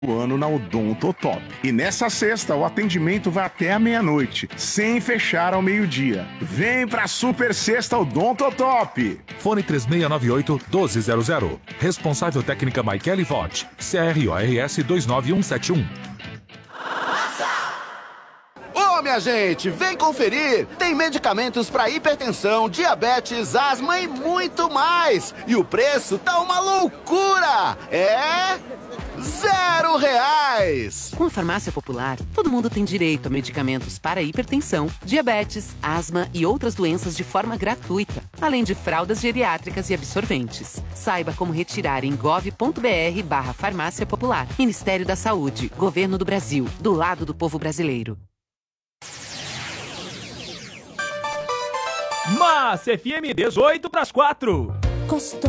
ano na Odontotop. E nessa sexta, o atendimento vai até a meia-noite, sem fechar ao meio-dia. Vem pra Super Sexta Odontotop! Fone 3698-1200. Responsável técnica Michele Vott. CRORS 29171. Ô, minha gente, vem conferir! Tem medicamentos para hipertensão, diabetes, asma e muito mais! E o preço tá uma loucura! É... R$0! Com a Farmácia Popular, todo mundo tem direito a medicamentos para hipertensão, diabetes, asma e outras doenças de forma gratuita, além de fraldas geriátricas e absorventes. Saiba como retirar em gov.br/Farmácia Popular. Ministério da Saúde, Governo do Brasil, do lado do povo brasileiro. Mas FM 18 para as 4. Gostoso.